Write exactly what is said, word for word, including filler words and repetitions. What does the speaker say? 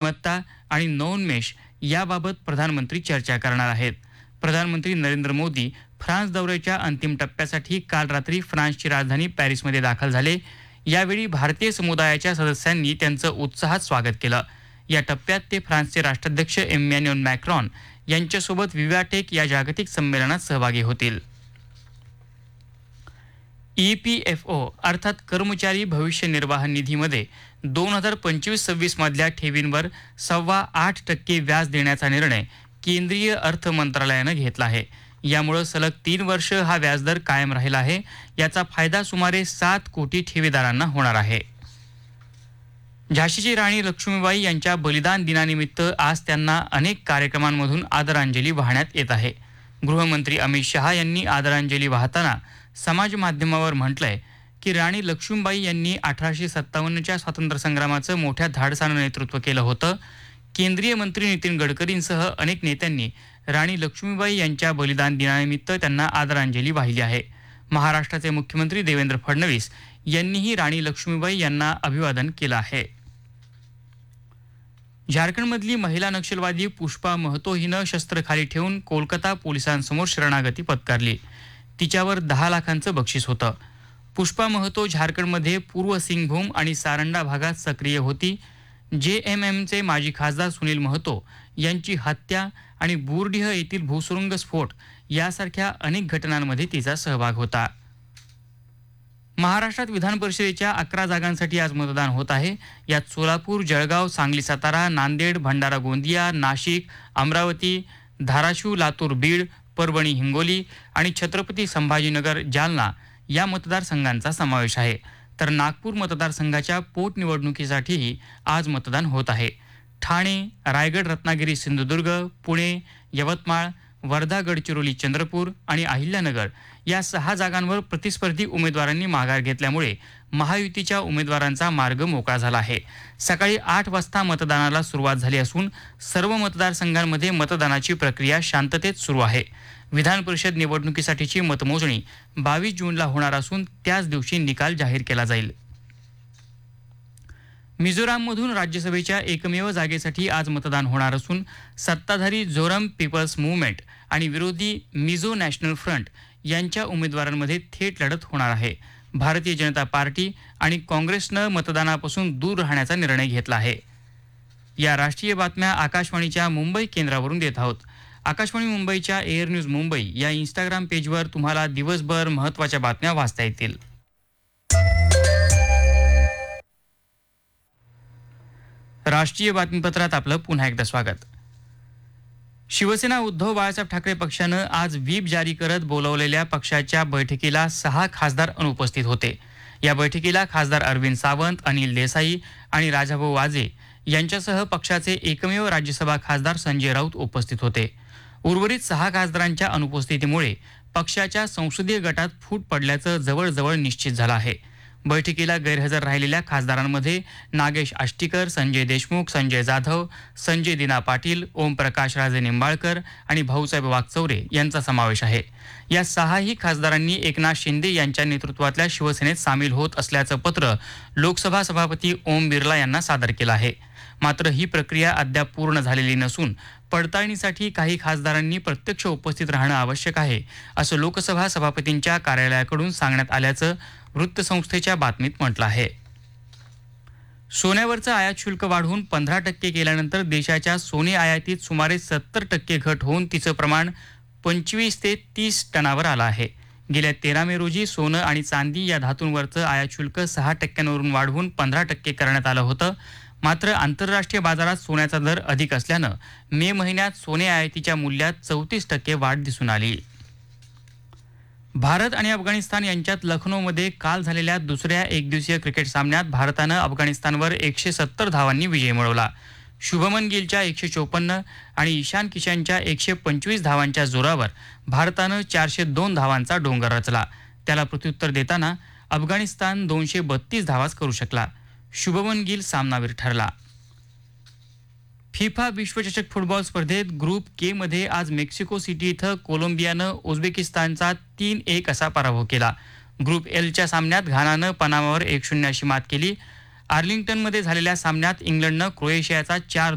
गुणवत्ता आणि नवोन्मेष याबाबत प्रधानमंत्री चर्चा करणार आहेत. प्रधानमंत्री नरेंद्र मोदी फ्रान्स दौऱ्याच्या अंतिम टप्प्यासाठी काल रात्री फ्रान्सची राजधानी पॅरिसमध्ये दाखल झाले. यावेळी भारतीय समुदायाच्या सदस्यांनी त्यांचं उत्साहात स्वागत केलं. या टप्प्यात ते फ्रान्सचे राष्ट्राध्यक्ष इमॅन्युएल मॅक्रॉन यांच्यासोबत विवाटेक या जागतिक संमेलनात सहभागी होतील. ई पी एफ ओ अर्थात कर्मचारी भविष्य निर्वाह निधीमध्ये दोन हजार पंचवीस सव्वीस मधल्या ठेवींवर सव्वा आठ टक्के व्याज देण्याचा निर्णय केंद्रीय अर्थ मंत्रालयानं घेतला आहे. यामुळे सलग तीन वर्ष हा व्याजदर कायम राहिला आहे. याचा फायदा सुमारे सात कोटी ठेवीदारांना होणार आहे. झाशीची राणी लक्ष्मीबाई यांच्या बलिदान दिनानिमित्त आज त्यांना अनेक कार्यक्रमांमधून आदरांजली वाहण्यात येत आहे. गृहमंत्री अमित शहा यांनी आदरांजली वाहताना समाज माध्यमावर म्हटलंय की राणी लक्ष्मीबाई यांनी अठराशे सत्तावन्नच्या स्वातंत्र्य संग्रामाचं मोठ्या धाडसानं नेतृत्व केलं होतं. केंद्रीय मंत्री नितीन गडकरींसह अनेक नेत्यांनी राणी लक्ष्मीबाई यांच्या बलिदान दिनानिमित्त त्यांना आदरांजली वाहिली आहे. महाराष्ट्राचे मुख्यमंत्री देवेंद्र फडणवीस यांनीही राणी लक्ष्मीबाई यांना अभिवादन केलं आहे. झारखंडमधली महिला नक्षलवादी पुष्पा महतो हिनं शस्त्र खाली ठेवून कोलकाता पोलिसांसमोर शरणागती पत्करली. तिच्यावर दहा लाखांचं बक्षीस होतं. पुष्पा महतो झारखंडमध्ये पूर्व सिंगभूम आणि सारंडा भागात सक्रिय होती. जे एम एमचे माजी खासदार सुनील महतो यांची हत्या आणि बुरडीह येथील भूसुरुंग स्फोट यासारख्या अनेक घटनांमध्ये तिचा सहभाग होता. महाराष्ट्रात विधान परिषदेच्या अकरा जागांसाठी आज मतदान होत आहे. यात सोलापूर, जळगाव, सांगली, सातारा, नांदेड, भंडारा, गोंदिया, नाशिक, अमरावती, धाराशिव, लातूर, बीड, परभणी, हिंगोली आणि छत्रपती संभाजीनगर, जालना या मतदारसंघांचा समावेश आहे. तर नागपूर मतदारसंघाच्या पोटनिवडणुकीसाठीही आज मतदान होत आहे. ठाणे, रायगड, रत्नागिरी, सिंधुदुर्ग, पुणे, यवतमाळ, वर्धा, गडचिरोली, चंद्रपूर आणि अहिल्यानगर या सहा जागांवर प्रतिस्पर्धी उमेदवारांनी माघार घेतल्यामुळे महायुतीच्या उमेदवारांचा मार्ग मोकळा झाला आहे. सकाळी आठ वाजता मतदानाला सुरुवात झाली असून सर्व मतदारसंघांमध्ये मतदानाची प्रक्रिया शांततेत सुरू आहे. विधान परिषद निवडणुकीसाठीची मतमोजणी बावीस जूनला होणार असून त्याच दिवशी निकाल जाहीर केला जाईल. मिझोराममधून राज्यसभेच्या एकमेव जागेसाठी आज मतदान होणार असून सत्ताधारी झोरम पीपल्स मूव्हमेंट आणि विरोधी मिझो नॅशनल फ्रंट यांच्या उमेदवारांमध्ये थेट लढत होणार आहे. भारतीय जनता पार्टी आणि काँग्रेसनं मतदानापासून दूर राहण्याचा निर्णय घेतला आहे. या राष्ट्रीय बातम्या आकाशवाणीच्या मुंबई केंद्रावरून देत आहोत. आकाशवाणी मुंबईच्या एअर न्यूज मुंबई या इंस्टाग्राम पेजवर तुम्हाला दिवसभर महत्त्वाच्या बातम्या वाचता येतील. राष्ट्रीय बातमीपत्रात आपलं पुन्हा एकदा स्वागत. शिवसेना उद्धव बाळासाहेब ठाकरे पक्षानं आज व्हीप जारी करत बोलावलेल्या पक्षाच्या बैठकीला सहा खासदार अनुपस्थित होते. या बैठकीला खासदार अरविंद सावंत, अनिल देसाई आणि राजाभाऊ वाजे यांच्यासह पक्षाचे एकमेव राज्यसभा खासदार संजय राऊत उपस्थित होते. उर्वरित सहा खासदारांच्या अनुपस्थितीमुळे पक्षाच्या संसदीय गटात फूट पडल्याचं जवळजवळ निश्चित झालं आहे. बैठकीला गैरहजर राहिलेल्या खासदारांमध्ये नागेश आष्टीकर, संजय देशमुख, संजय जाधव, संजय दिना पाटील, ओमप्रकाश राजे निंबाळकर आणि भाऊसाहेब वागचौरे यांचा समावेश आहे. या सहाही खासदारांनी एकनाथ शिंदे यांच्या नेतृत्वातल्या शिवसेनेत सामील होत असल्याचं पत्र लोकसभा सभापती ओम बिर्ला यांना सादर केलं आहे. मात्र ही प्रक्रिया अद्याप पूर्ण झालेली नसून पडताळणीसाठी काही खासदारांनी प्रत्यक्ष उपस्थित राहणं आवश्यक आहे, असं लोकसभा सभापतींच्या कार्यालयाकडून सांगण्यात आल्याचं वृत्तसंस्थेच्या बातमीत म्हटलं आहे. सोन्यावरचं आयात शुल्क वाढवून पंधरा टक्के केल्यानंतर देशाच्या सोने आयातीत सुमारे सत्तर टक्के घट होऊन तिचं प्रमाण पंचवीस ते तीस टनावर आलं आहे. गेल्या तेरा मे रोजी सोनं आणि चांदी या धातूंवरचं आयात शुल्क सहा टक्क्यांवरून वाढवून पंधरा टक्के करण्यात आलं होतं. मात्र आंतरराष्ट्रीय बाजारात सोन्याचा दर अधिक असल्यानं मे महिन्यात सोने आयातीच्या मूल्यात चौतीस टक्के वाढ दिसून आली. भारत आणि अफगाणिस्तान यांच्यात लखनौमध्ये काल झालेल्या दुसऱ्या एकदिवसीय क्रिकेट सामन्यात भारतानं अफगाणिस्तानवर एकशे सत्तर धावांनी विजय मिळवला. शुभमन गिलच्या एकशे चोपन्न आणि ईशान किशनच्या एकशे पंचवीस धावांच्या जोरावर भारतानं चारशे दोन धावांचा डोंगर रचला. त्याला प्रत्युत्तर देताना अफगाणिस्तान दोनशे बत्तीस धावाच करू शकला. शुभमन गिल सामनावीर ठरला. फिफा विश्वचषक फुटबॉल स्पर्धेत ग्रुप के मध्ये आज मेक्सिको सिटी इथं कोलंबियानं उझबेकिस्तानचा तीन एक असा पराभव केला. ग्रुप एलच्या सामन्यात घानानं पनामावर एक शून्य अशी मात केली. आर्लिंग्टनमध्ये झालेल्या सामन्यात इंग्लंडनं क्रोएशियाचा चार